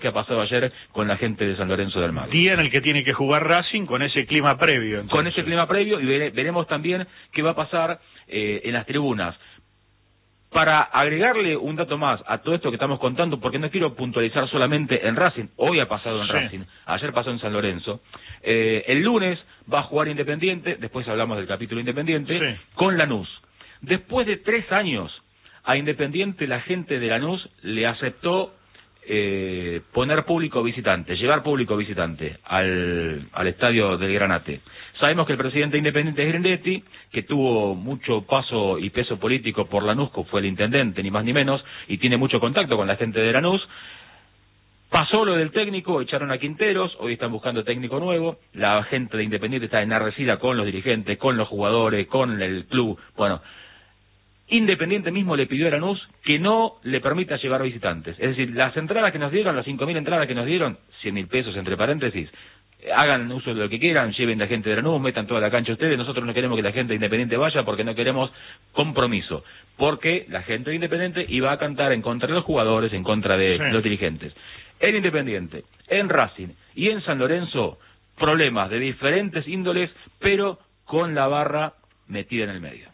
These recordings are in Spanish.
que ha pasado ayer con la gente de San Lorenzo del Mago. Día en el que tiene que jugar Racing con ese clima previo. Entonces. Con ese clima previo, y veremos también qué va a pasar en las tribunas. Para agregarle un dato más a todo esto que estamos contando, porque no quiero puntualizar solamente en Racing, hoy ha pasado en Racing, ayer pasó en San Lorenzo, el lunes va a jugar Independiente, después hablamos del capítulo Independiente, con Lanús. Después de 3 años, a Independiente la gente de Lanús le aceptó poner público visitante, llevar público visitante al estadio del Granate. Sabemos que el presidente independiente es Grindetti, que tuvo mucho paso y peso político por Lanús, que fue el intendente, ni más ni menos, y tiene mucho contacto con la gente de Lanús. Pasó lo del técnico, echaron a Quinteros, hoy están buscando técnico nuevo, la gente de Independiente está enardecida con los dirigentes, con los jugadores, con el club, bueno. Independiente mismo le pidió a Lanús que no le permita llevar visitantes. Es decir, las entradas que nos dieron, las 5.000 entradas que nos dieron, 100.000 pesos entre paréntesis, hagan uso de lo que quieran, lleven la gente de Lanús, metan toda la cancha ustedes, nosotros no queremos que la gente de Independiente vaya porque no queremos compromiso. Porque la gente de Independiente iba a cantar en contra de los jugadores, en contra de los dirigentes. En Independiente, en Racing y en San Lorenzo, problemas de diferentes índoles, pero con la barra metida en el medio.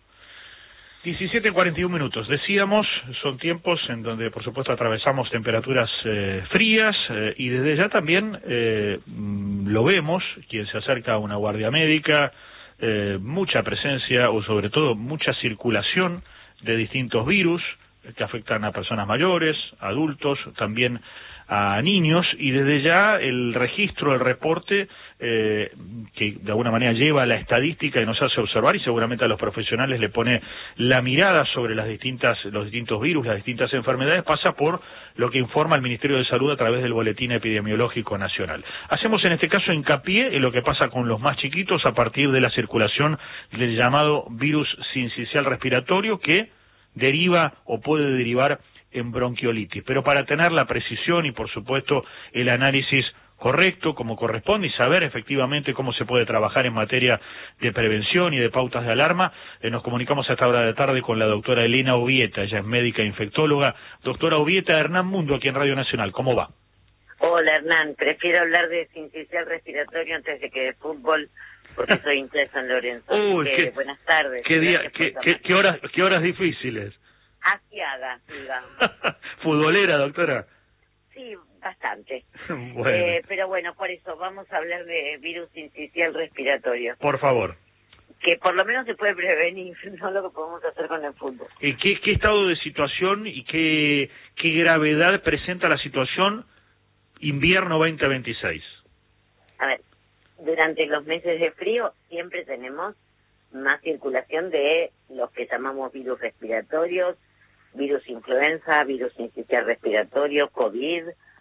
17:41. Decíamos, son tiempos en donde, por supuesto, atravesamos temperaturas frías y desde ya también lo vemos, quien se acerca a una guardia médica, mucha presencia o sobre todo mucha circulación de distintos virus que afectan a personas mayores, adultos, también a niños, y desde ya el registro, el reporte que de alguna manera lleva a la estadística y nos hace observar, y seguramente a los profesionales le pone la mirada sobre los distintos virus, las distintas enfermedades, pasa por lo que informa el Ministerio de Salud a través del Boletín Epidemiológico Nacional. Hacemos en este caso hincapié en lo que pasa con los más chiquitos a partir de la circulación del llamado virus sincicial respiratorio, que deriva o puede derivar en bronquiolitis, pero para tener la precisión y por supuesto el análisis correcto como corresponde y saber efectivamente cómo se puede trabajar en materia de prevención y de pautas de alarma, nos comunicamos a esta hora de la tarde con la doctora Elena Obieta, ella es médica infectóloga. Doctora Obieta, Hernán Mundo aquí en Radio Nacional, ¿cómo va? Hola Hernán, prefiero hablar de sincicial respiratorio antes de que de fútbol, porque soy hincha de San Lorenzo. Buenas tardes. ¿Qué horas difíciles? Aseada, digamos. ¿Futbolera, doctora? Sí, bastante. Bueno. Pero bueno, por eso vamos a hablar de virus sincicial respiratorio. Por favor. Que por lo menos se puede prevenir, no lo que podemos hacer con el fútbol. ¿Qué estado de situación y qué gravedad presenta la situación invierno 2026? A ver, durante los meses de frío siempre tenemos más circulación de los que llamamos virus respiratorios, virus influenza, virus sincicial respiratorio, COVID,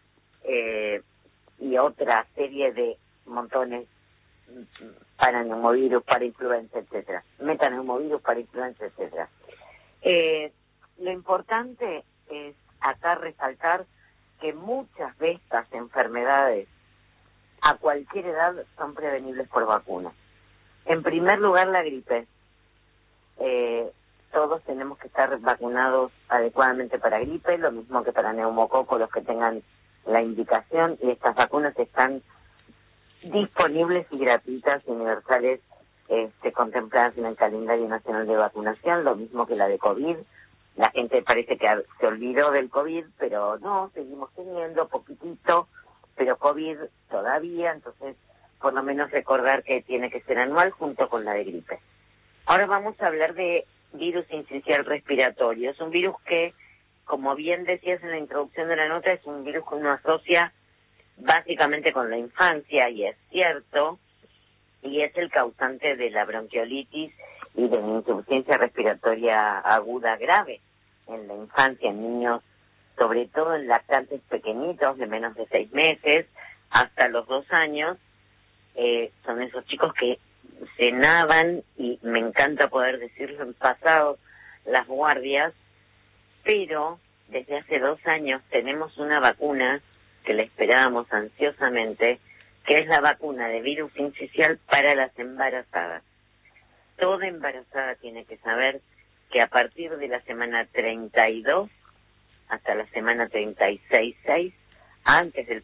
y otra serie de montones, paraneumovirus, parainfluenza, etcétera, metaneumovirus, parainfluenza, etcétera. Lo importante es acá resaltar que muchas de estas enfermedades a cualquier edad son prevenibles por vacuna. En primer lugar, la gripe. Todos tenemos que estar vacunados adecuadamente para gripe, lo mismo que para neumococo, los que tengan la indicación, y estas vacunas están disponibles y gratuitas y universales, contempladas en el calendario nacional de vacunación, lo mismo que la de COVID. La gente parece que se olvidó del COVID, pero no, seguimos teniendo poquitito, pero COVID todavía, entonces por lo menos recordar que tiene que ser anual junto con la de gripe. Ahora vamos a hablar de virus sincicial respiratorio. Es un virus que, como bien decías en la introducción de la nota, es un virus que uno asocia básicamente con la infancia, y es cierto, y es el causante de la bronquiolitis y de la insuficiencia respiratoria aguda grave en la infancia, en niños, sobre todo en lactantes pequeñitos de menos de 6 meses hasta los 2 años. Son esos chicos que cenaban, y me encanta poder decirlo, en pasado las guardias, pero desde hace 2 años tenemos una vacuna que la esperábamos ansiosamente, que es la vacuna de virus sincicial para las embarazadas. Toda embarazada tiene que saber que a partir de la semana 32 hasta la semana 36,6, antes del